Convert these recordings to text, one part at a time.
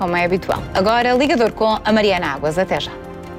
como é habitual. Agora, ligador com a Mariana Águas. Até já.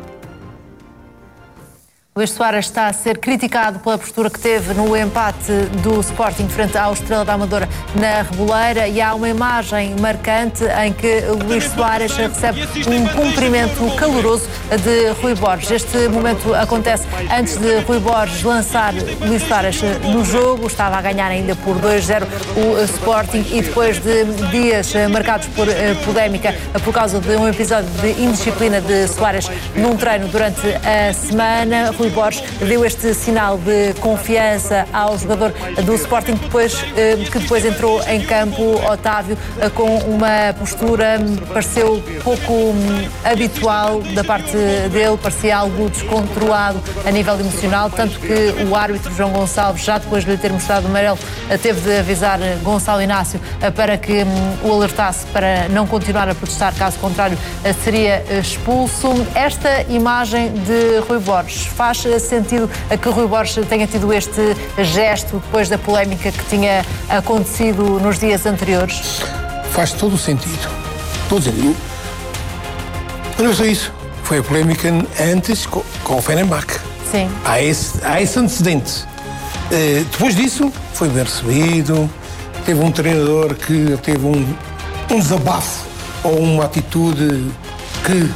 Luís Soares está a ser criticado pela postura que teve no empate do Sporting frente ao Estrela da Amadora na Reboleira, e há uma imagem marcante em que Luís Soares recebe um cumprimento caloroso de Rui Borges. Este momento acontece antes de Rui Borges lançar Luís Soares no jogo. Estava a ganhar ainda por 2-0 o Sporting, e depois de dias marcados por polémica por causa de um episódio de indisciplina de Soares num treino durante a semana, Rui Borges deu este sinal de confiança ao jogador do Sporting, que depois entrou em campo, Otávio, com uma postura pareceu pouco habitual da parte dele, parecia algo descontrolado a nível emocional, tanto que o árbitro João Gonçalves, já depois de lhe ter mostrado o amarelo, teve de avisar Gonçalo Inácio para que o alertasse para não continuar a protestar, caso contrário seria expulso. Esta imagem de Rui Borges faz sentido que Rui Borges tenha tido este gesto depois da polémica que tinha acontecido nos dias anteriores? Faz todo o sentido. Todo o sentido. Mas não é só isso. Foi a polémica antes com o Fenerbahçe. Sim. Há esse antecedente. Depois disso, foi bem recebido. Teve um treinador que teve um desabafo ou uma atitude que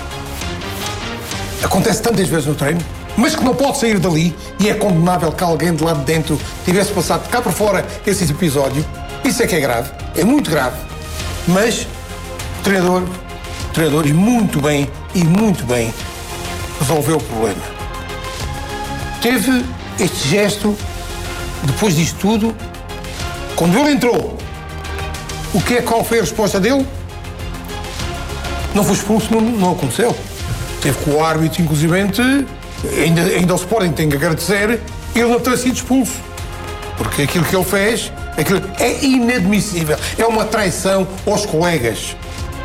acontece tantas vezes no treino, mas que não pode sair dali, e é condenável que alguém de lá de dentro tivesse passado cá para fora esse episódio. Isso é que é grave, é muito grave. Mas o treinador e muito bem, resolveu o problema. Teve este gesto, depois disto tudo, quando ele entrou, qual foi a resposta dele? Não foi expulso, não aconteceu. Teve com o árbitro, inclusivamente, ainda o Sporting tem que agradecer ele não ter sido expulso. Porque aquilo que ele fez, aquilo é inadmissível. É uma traição aos colegas.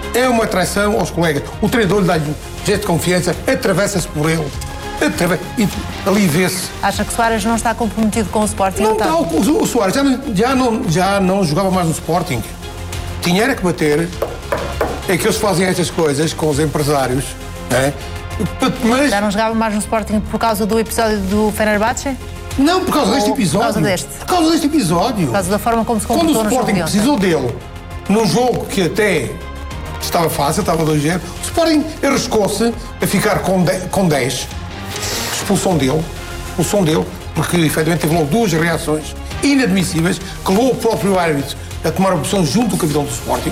O treinador lhe dá-lhe um gesto de confiança, atravessa-se por ele. E ali vê-se. Acha que Soares não está comprometido com o Sporting? Não está. O Soares já não jogava mais no Sporting. Tinha era que bater. É que eles fazem estas coisas com os empresários, não é? Mas... Já não jogava mais no Sporting por causa do episódio do Fenerbahçe? Não, por causa deste episódio. Por causa deste? Por causa deste episódio. Por causa da forma como se comportou no jogo. Quando o Sporting precisou dele, num jogo que até estava fácil, estava 2-0, o Sporting arriscou-se a ficar com 10. Expulsão dele, porque efetivamente teve logo duas reações inadmissíveis, que levou o próprio árbitro a tomar a posição junto do capitão do Sporting.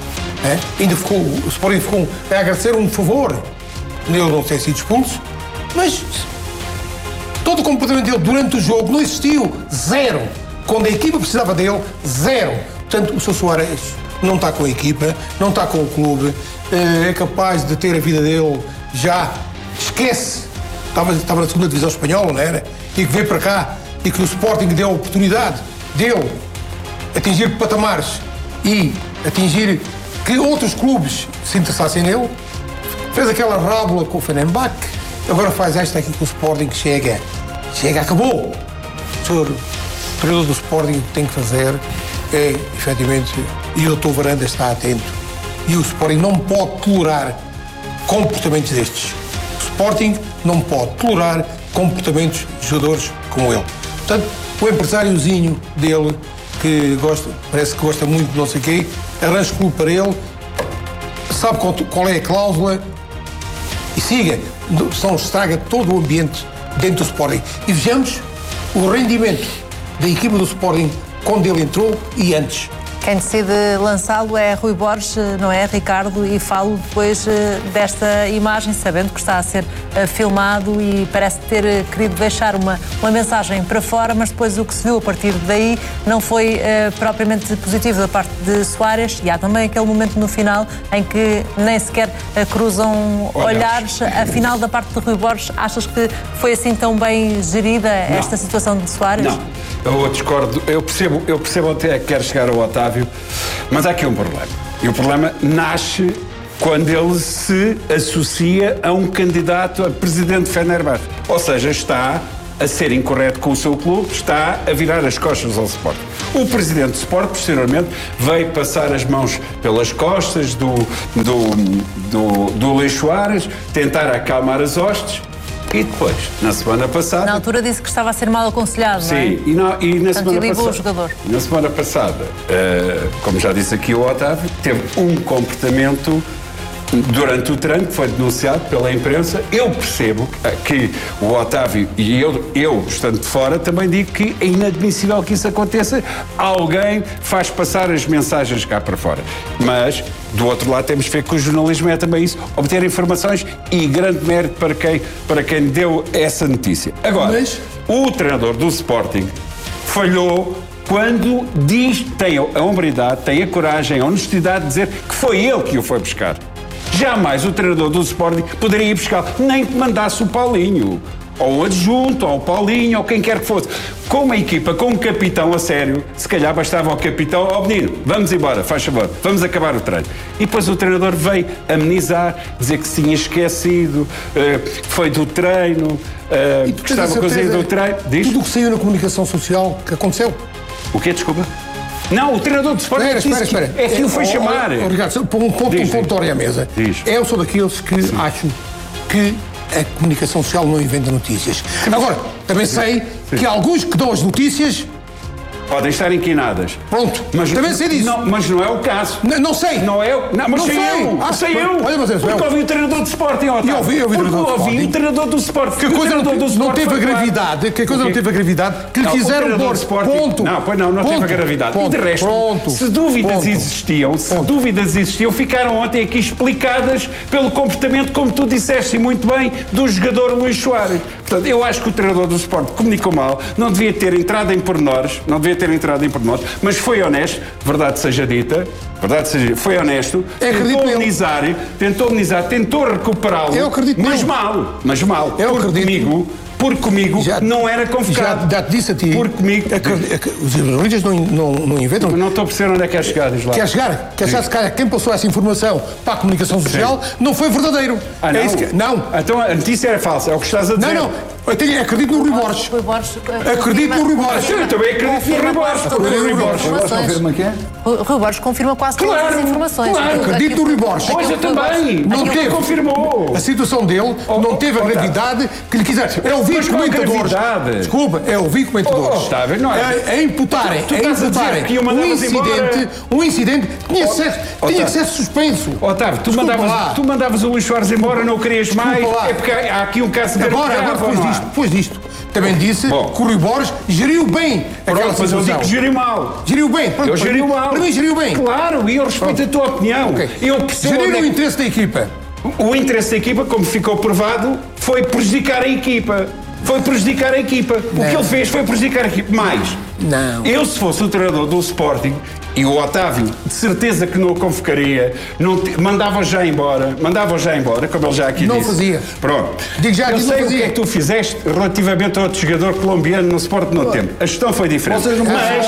O Sporting ficou a agradecer um favor nele não ter sido expulso, mas todo o comportamento dele durante o jogo não existiu. Zero. Quando a equipa precisava dele, zero. Portanto, o Sr. Soares não está com a equipa, não está com o clube, é capaz de ter a vida dele, já esquece. Estava na segunda divisão espanhola, não era? E que veio para cá e que o Sporting deu a oportunidade dele atingir patamares e atingir que outros clubes se interessassem nele. Fez aquela rábula com o Fenerbahçe, agora faz esta aqui com o Sporting, que chega, acabou. O senhor treinador do Sporting, o que tem que fazer é, efetivamente, e o Dr. Varanda está atento, e o Sporting não pode tolerar comportamentos destes. O Sporting não pode tolerar comportamentos de jogadores como ele. Portanto, o empresáriozinho dele, que parece que gosta muito de não sei o quê, arranja o clube para ele, sabe qual é a cláusula e siga, senão estraga todo o ambiente dentro do Sporting. E vejamos o rendimento da equipa do Sporting quando ele entrou e antes. Quem decide lançá-lo é Rui Borges, não é, Ricardo? E falo depois desta imagem, sabendo que está a ser filmado e parece ter querido deixar uma mensagem para fora, mas depois o que se viu a partir daí não foi propriamente positivo da parte de Soares, e há também aquele momento no final em que nem sequer cruzam olhares. Afinal, da parte de Rui Borges, achas que foi assim tão bem gerida esta situação de Soares? Não, eu discordo. Eu percebo até que quer chegar ao Otávio, mas há aqui um problema. E o problema nasce quando ele se associa a um candidato a presidente de Fenerbahçe. Ou seja, está a ser incorreto com o seu clube, está a virar as costas ao Sporting. O presidente do Sporting, posteriormente, veio passar as mãos pelas costas do Luís Soares, tentar acalmar as hostes. E depois, na semana passada... Na altura disse que estava a ser mal aconselhado, não é? Sim, e na semana passada... o jogador. Na semana passada, como já disse aqui o Otávio, teve um comportamento durante o treino que foi denunciado pela imprensa. Eu percebo que o Otávio, e eu estando de fora, também digo que é inadmissível que isso aconteça. Alguém faz passar as mensagens cá para fora. Mas, do outro lado, temos de ver que o jornalismo é também isso, obter informações, e grande mérito para quem deu essa notícia. Agora, o treinador do Sporting falhou quando diz, tem a hombridade, tem a coragem, a honestidade de dizer que foi ele que o foi buscar. Jamais o treinador do Sporting poderia ir buscar, nem que mandasse o Paulinho, ou o adjunto, ou o Paulinho, ou quem quer que fosse. Com uma equipa, com um capitão a sério, se calhar bastava ao capitão: ó menino, vamos embora, faz favor, vamos acabar o treino. E depois o treinador veio amenizar, dizer que se tinha esquecido, que foi do treino, que estava com a coisa do treino. Diz? Tudo o que saiu na comunicação social, que aconteceu? O quê, desculpa? Não, o treinador de Sporting espera. É que o foi chamar. Obrigado, põe um ponto à mesa. Eu sou daqueles que acham que a comunicação social não inventa notícias. Agora, também sei que alguns que dão as notícias podem estar inquinadas. Pronto, mas também sei disso. Não, mas não é o caso. Não sei. Não é o... Não, mas sei eu. Olha, mas porque ouvi o treinador do Sporting. Eu ouvi o treinador do Sporting. Que a coisa não teve a gravidade. Que a coisa não teve a gravidade que lhe quiseram pôr. Ponto. Não teve a gravidade. E de resto, se dúvidas existiam, ficaram ontem aqui explicadas pelo comportamento, como tu disseste muito bem, do jogador Luís Soares. Portanto, eu acho que o treinador do Sporting comunicou mal, não devia ter entrado em pormenores, mas foi honesto, verdade seja dita, foi honesto, tentou amenizar, tentou recuperá-lo, mas mal, porque comigo não era convocado. Já te disse a ti. Porque comigo... Os jornalistas não inventam. Não estou a perceber onde é que quer chegar, diz lá. Quer chegar, se calhar, quem passou essa informação para a comunicação social não foi verdadeiro. Não? É isso que... Não. Então a notícia era falsa, é o que estás a dizer. Não. Eu acredito no Rui Borges. Acredito no Rui Borges. Eu também acredito no Rui Borges. Rui Borges confirma quase todas as informações. Claro, acredito no Rui Borges. Pois eu também. Não teve. Confirmou. A situação dele não teve a gravidade que lhe quiser. É ouvir comentadores. Desculpa, é ouvir comentadores. A imputarem um incidente que tinha que ser suspenso. Otávio, tu mandavas o Luís Soares embora, não o querias mais. É porque há aqui um caso de Agora, depois disto, também disse que o Rui Borges geriu bem aquela situação. Mas eu digo que geriu mal. Geriu bem. Eu geriu mal. Para mim geriu bem. Claro, e eu respeito a tua opinião. Okay. Eu percebo gerir o interesse da equipa. O interesse da equipa, como ficou provado, foi prejudicar a equipa. O que ele fez foi prejudicar a equipa. Eu, se fosse o treinador do Sporting, e o Otávio, de certeza que não o convocaria, mandava já embora, como ele já aqui disse. Não fazia. Pronto. Digo já, eu sei o que é que tu fizeste relativamente a outro jogador colombiano no Sporting no tempo. A gestão foi diferente. Mas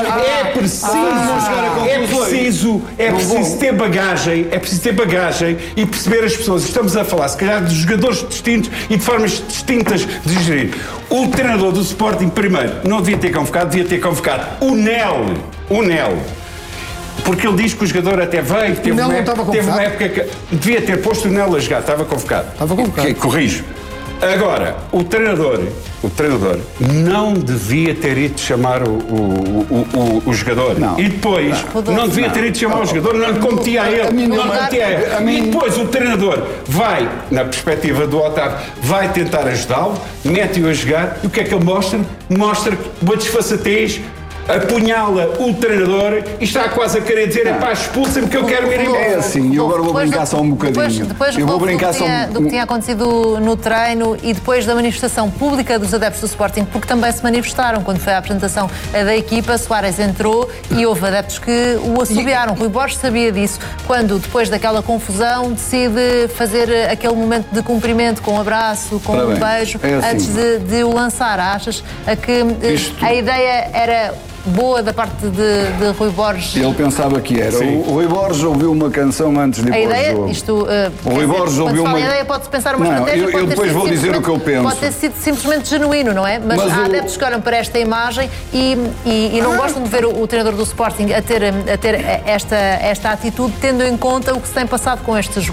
é preciso ter bagagem e perceber as pessoas. Estamos a falar, se calhar, de jogadores distintos e de formas distintas de gerir. O treinador do Sporting, primeiro, não devia ter convocado o Nel. Porque ele diz que o jogador até veio, teve uma época que devia ter posto o Nel a jogar, estava convocado. Corrijo. Agora, o treinador não devia ter ido chamar o jogador. Não. E depois, não devia ter ido chamar o jogador, não lhe competia a ele. E depois o treinador vai, na perspectiva do Otávio, vai tentar ajudá-lo, mete-o a jogar, e o que é que ele mostra? Mostra uma desfaçatez, apunhala o treinador e está quase a querer dizer: pá, expulsa-me que eu quero ir embora. É assim, e agora vou brincar só um bocadinho. Depois do que tinha acontecido no treino e depois da manifestação pública dos adeptos do Sporting, porque também se manifestaram quando foi a apresentação da equipa, Soares entrou e houve adeptos que o assobiaram. Rui Borges sabia disso quando, depois daquela confusão, decide fazer aquele momento de cumprimento com um abraço, com um beijo, antes de o lançar. Achas que a ideia era boa da parte de Rui Borges. Ele pensava que era. Sim. O Rui Borges ouviu uma canção antes de ir A para o ideia, jogo. o Rui Borges ouviu uma... A ideia pode-se pensar uma Não, estratégia. eu depois vou dizer o que eu penso. Pode ter sido simplesmente genuíno, não é? Mas há adeptos que olham para esta imagem e não gostam de ver o treinador do Sporting a ter esta atitude, tendo em conta o que se tem passado com estes jogadores.